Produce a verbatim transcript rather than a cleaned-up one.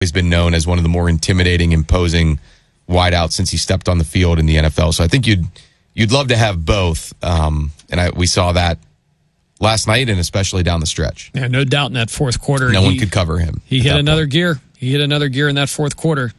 He's been known as one of the more intimidating, imposing wideouts since he stepped on the field in the N F L. So I think you'd you'd love to have both, um, and I, we saw that last night and especially down the stretch. Yeah, no doubt in that fourth quarter. No he, one could cover him. He hit another point. gear. He hit another gear in that fourth quarter.